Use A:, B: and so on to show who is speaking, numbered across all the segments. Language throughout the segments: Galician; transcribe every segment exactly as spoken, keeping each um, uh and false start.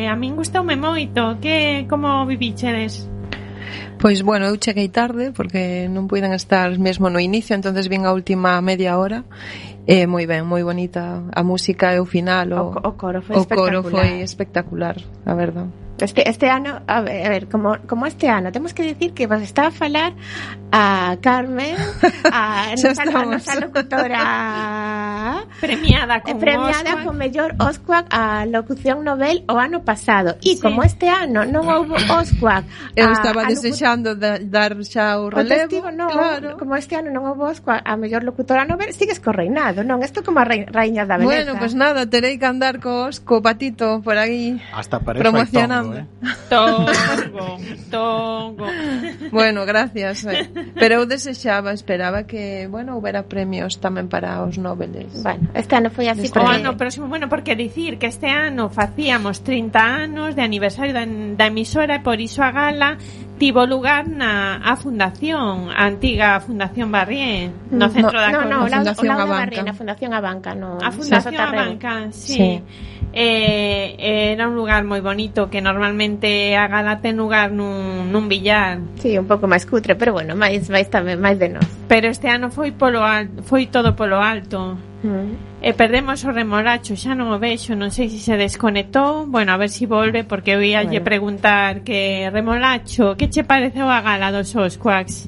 A: a min gustoume moito. Que como vivichedes?
B: Pois, bueno, eu cheguei tarde porque non puiden estar mesmo no inicio, entonces vin a última media hora. E moi ben, moi bonita a música e o final, o,
A: o, o coro foi
B: o
A: espectacular.
B: coro foi espectacular, a verdade.
A: Este, este ano, a ver, a ver como, como este ano, temos que dicir que vos está a falar a Carmen, a nosa, a nosa locutora
C: premiada con
A: premiada con mellor Oscuac a locución novel o ano pasado. E sí. Como este ano non houve Oscuac,
B: eu estaba desexando locu- dar xa o relevo, o testigo,
A: no,
B: claro.
A: Como este ano non houve Oscuac a mellor locutora novel, sigues co reinado, non? Isto como a raíña da beleza.
B: Bueno, pues nada, terei que andar co Osco Patito por aí
D: hasta
B: promocionando.
C: Tongo, tongo.
B: Bueno, gracias. Eh. Pero eu desexaba, esperaba que, bueno, houbera premios tamén para os noveles.
A: Bueno, este ano foi así.
C: O ano próximo, bueno, porque dicir que este ano facíamos trinta anos de aniversario da, da emisora e por iso a gala tivo lugar na a fundación, a antiga Fundación Barrié, no centro
A: no,
C: da
A: no, no,
C: Coruña.
A: No, Fundación Abanca. Na Fundación Abanca, no.
C: A Fundación Abanca, sí. sí. Eh, era un lugar moi bonito que normalmente a gala ten lugar nun, nun billar.
A: Sí, un pouco máis cutre, pero bueno, máis máis tamén máis de nós.
C: Pero este ano foi polo alto, foi todo polo alto. Mm. E perdemos o Remolacho, xa non o vexo, non sei se se desconectou. Bueno, a ver se si volve, porque eu ia lle bueno. preguntar que Remolacho, que che pareceu a gala dos Oscuacs?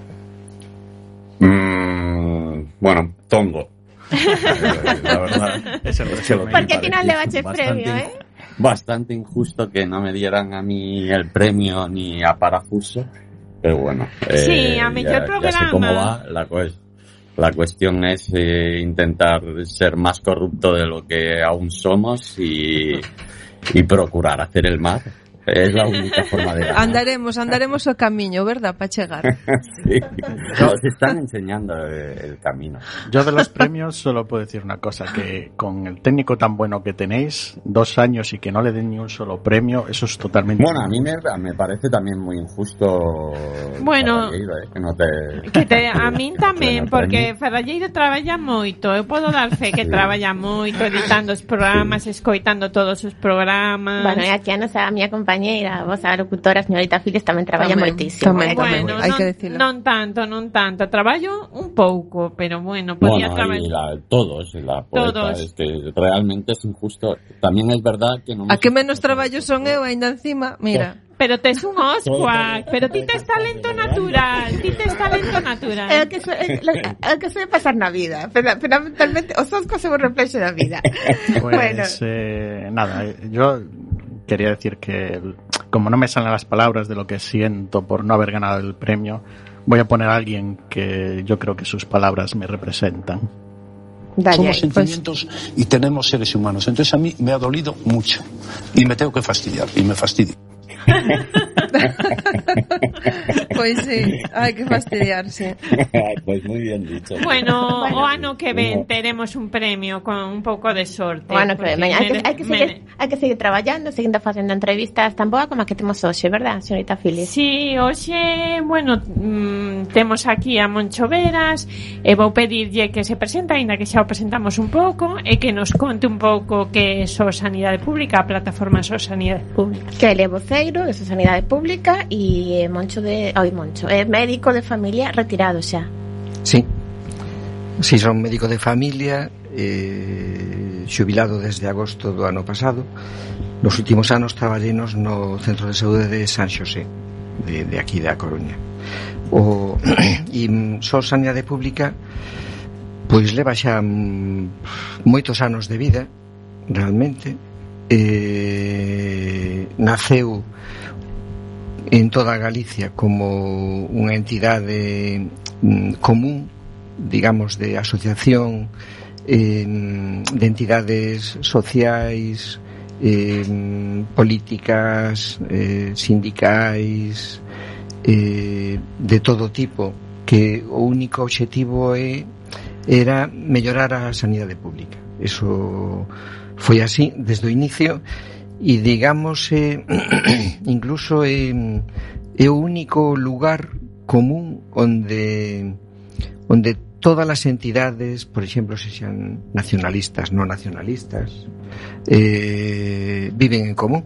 E: Mm, bueno, tongo. La verdad es que lo
A: porque aquí no le bache premio, ¿eh?
E: Bastante injusto que no me dieran a mí el premio ni a Parafuso, pero bueno.
C: Sí,
E: eh,
C: a mejor
E: ya,
C: programa.
E: Ya sé cómo va la, la cuestión es eh, intentar ser más corrupto de lo que aún somos y, y procurar hacer el mal. Es la única forma de ganar.
B: Andaremos, andaremos o camiño, ¿verdad? Para chegar.
E: Sí, nos están enseñando el camino.
D: Yo de los premios solo puedo decir una cosa, que con el técnico tan bueno que tenéis, dos años y que no le den ni un solo premio, eso es totalmente...
E: Bueno, a mí me, me parece también muy injusto...
C: Bueno,
E: Ferralleiro, eh, que no te...
C: Que te, a min tamén, porque Ferralleiro traballa moito, eu podo dar fe que sí. Traballa moito, editando os programas, sí. Escoitando todos os programas...
A: Bueno, e aquí a nosa, a miña compañera compañeira, vos a locutora, señorita Files, tamén traballa tamén, moitísimo.
B: Tamén,
A: eh?
B: tamén,
C: bueno,
B: hai
C: non,
B: que decirlo.
C: Non tanto, non tanto. Traballo un pouco, pero bueno, podía
E: bueno,
C: traballar.
E: Todos, la poeta,
C: todos.
E: Es que realmente es injusto. Tamén é verdad que non...
B: A que menos traballo son eu, ainda encima, mira...
C: Pero tes un Oscuac, pero ti tes talento natural, ti tes talento natural.
A: É o que é o que se pasar na vida, pero fundamentalmente os Oscuacs son un reflexo da vida.
D: Pues bueno. eh, nada, yo quería decir que como no me salen las palabras de lo que siento por no haber ganado el premio, voy a poner a alguien que yo creo que sus palabras me representan.
F: Dale, somos sentimientos pues... y tenemos seres humanos, entonces a mí me ha dolido mucho y me tengo que fastidiar y me fastidio.
B: Pois sí, hai que fastidiarse.
E: Pois moi bien dicho.
C: Bueno, bueno, o ano que ven teremos un premio con un pouco de sorte.
A: O ano que ven, hai que, hai que seguir, hai que seguir traballando, seguindo facendo entrevistas tan boas como a que temos hoxe, verdad, señorita Filis?
C: Sí, hoxe, bueno, mmm, temos aquí a Moncho Veras e vou pedirlle que se presenta, ainda que xa o presentamos un pouco, e que nos conte un pouco que é So Sanidade Pública, a plataforma So Sanidade Pública.
A: Que ele é voceiro de So Sanidade Pública e Moncho de... Oi, Moncho, é médico de familia retirado xa.
G: Sí, sí, son médico de familia, eh, xubilado desde agosto do ano pasado. Nos últimos anos traballenos no Centro de Saúde de San Xosé, de, de aquí da Coruña. O, e So Sanidade Pública pois leva xa moitos anos de vida, realmente. Eh, naceu en toda Galicia como unha entidade mm, común, digamos, de asociación eh, de entidades sociais, eh, políticas, eh, sindicais, eh, de todo tipo, que o único obxectivo é, era mellorar a sanidade pública. Eso foi así desde o inicio. E digamos eh, incluso é eh, o único lugar común onde onde todas as entidades, por exemplo, sexan nacionalistas, non nacionalistas, eh, viven en común.